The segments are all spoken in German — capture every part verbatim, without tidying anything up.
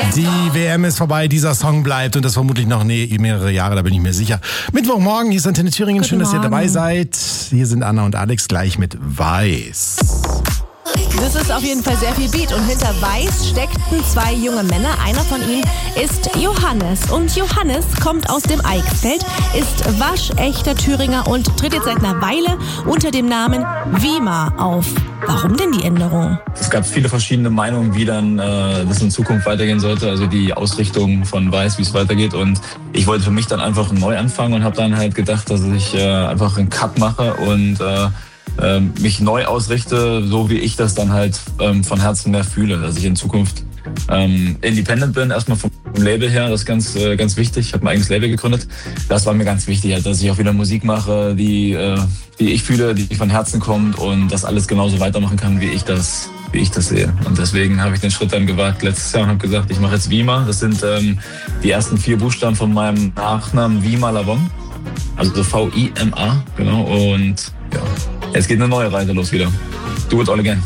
Die W M ist vorbei, dieser Song bleibt und das vermutlich noch nee, mehrere Jahre, da bin ich mir sicher. Mittwochmorgen, hier ist Antenne Thüringen, schön, dass ihr dabei seid. Hier sind Anna und Alex gleich mit Weiß. Das ist auf jeden Fall sehr viel Beat und hinter Weiß steckten zwei junge Männer. Einer von ihnen ist Johannes und Johannes kommt aus dem Eichsfeld, ist waschechter Thüringer und tritt jetzt seit einer Weile unter dem Namen Wima auf. Warum denn die Änderung? Es gab viele verschiedene Meinungen, wie dann äh, das in Zukunft weitergehen sollte, also die Ausrichtung von Weiß, wie es weitergeht. Und ich wollte für mich dann einfach neu anfangen und habe dann halt gedacht, dass ich äh, einfach einen Cut mache und äh, äh, mich neu ausrichte, so wie ich das dann halt ähm, von Herzen mehr fühle, dass ich in Zukunft ähm, independent bin, erstmal vom Label her, das ist ganz, äh, ganz wichtig. Ich habe mein eigenes Label gegründet. Das war mir ganz wichtig, halt, dass ich auch wieder Musik mache, die, äh, die ich fühle, die von Herzen kommt und das alles genauso weitermachen kann, wie ich das, wie ich das sehe. Und deswegen habe ich den Schritt dann gewagt letztes Jahr und habe gesagt, ich mache jetzt Wima. Das sind ähm, die ersten vier Buchstaben von meinem Nachnamen Wima Lavon. Also V I M A, genau. Und ja, jetzt geht eine neue Reise los wieder. Do it all again.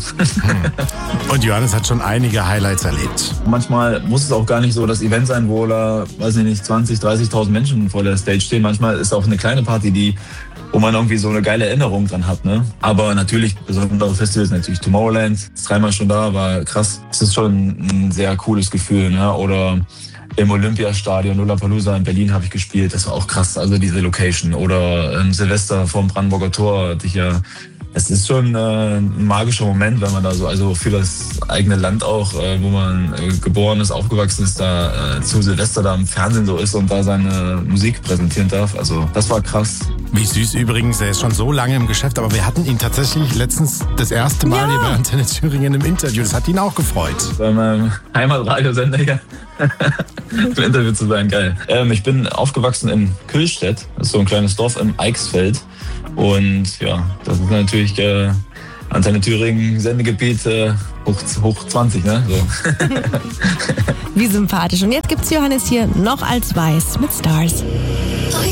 Und Johannes hat schon einige Highlights erlebt. Manchmal muss es auch gar nicht so das Event sein, wo da, weiß ich nicht, zwanzig, dreißigtausend Menschen vor der Stage stehen. Manchmal ist auch eine kleine Party, die, wo man irgendwie so eine geile Erinnerung dran hat. Ne? Aber natürlich, besondere Festivals, natürlich Tomorrowland, ist dreimal schon da, war krass. Es ist schon ein sehr cooles Gefühl. Ne? Oder im Olympiastadion Lollapalooza in Berlin habe ich gespielt. Das war auch krass, also diese Location. Oder ähm, Silvester vorm Brandenburger Tor hatte ich ja. Es ist schon äh, ein magischer Moment, wenn man da so, also für das eigene Land auch, äh, wo man äh, geboren ist, aufgewachsen ist, da äh, zu Silvester da im Fernsehen so ist und da seine Musik präsentieren darf. Also das war krass. Wie süß übrigens, er ist schon so lange im Geschäft, aber wir hatten ihn tatsächlich letztens das erste Mal ja. hier bei Antenne Thüringen im Interview. Das hat ihn auch gefreut. Bei meinem Heimatradiosender hier im Interview zu sein, geil. Ähm, ich bin aufgewachsen in Kühlstedt, das ist so ein kleines Dorf im Eichsfeld. Und ja, das ist natürlich äh, Antenne Thüringen, Sendegebiet äh, hoch, hoch zwanzig, ne? So. Wie sympathisch. Und jetzt gibt's Johannes hier noch als Weiß mit Stars.